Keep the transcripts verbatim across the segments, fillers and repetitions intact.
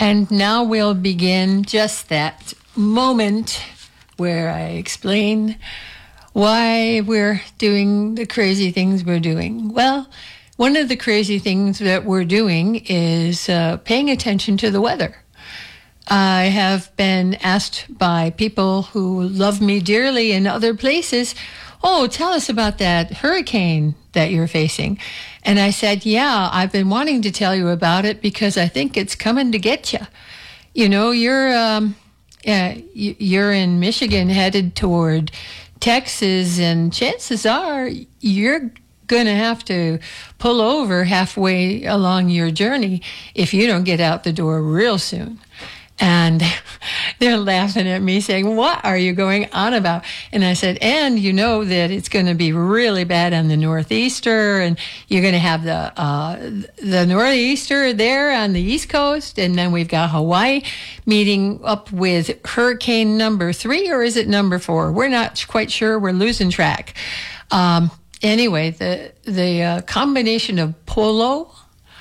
And now we'll begin just that moment where I explain why we're doing the crazy things we're doing. Well, one of the crazy things that we're doing is uh, paying attention to the weather. I have been asked by people who love me dearly in other places, oh, tell us about that hurricane that you're facing. And I said, yeah, I've been wanting to tell you about it because I think it's coming to get you. You know, you're um, yeah, you're in Michigan headed toward Texas, and chances are you're going to have to pull over halfway along your journey if you don't get out the door real soon. And they're laughing at me saying, what are you going on about? And I said, and you know that it's going to be really bad on the northeaster, and you're going to have the uh, the northeaster there on the East Coast, and then we've got Hawaii meeting up with hurricane number three, or is it number four? We're not quite sure. We're losing track. Um, anyway, the, the uh, combination of Polo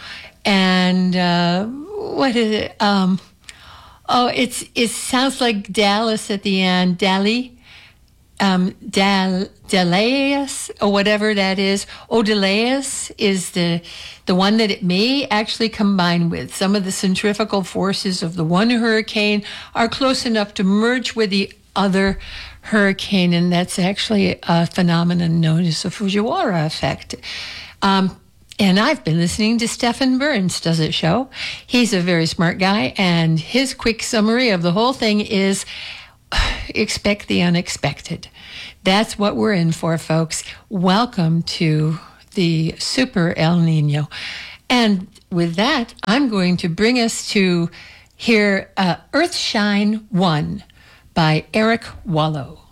and uh, what is it? Um, Oh, it's it sounds like Dallas at the end. Dali, um, Dal, Delaeus, or whatever that is. Odeleus is the the one that it may actually combine with. Some of the centrifugal forces of the one hurricane are close enough to merge with the other hurricane, and that's actually a phenomenon known as the Fujiwara effect. Um, And I've been listening to Stephen Burns Does It Show. He's a very smart guy, and his quick summary of the whole thing is expect the unexpected. That's what we're in for, folks. Welcome to the Super El Nino. And with that, I'm going to bring us to hear uh, Earthshine one by Eric Wallow.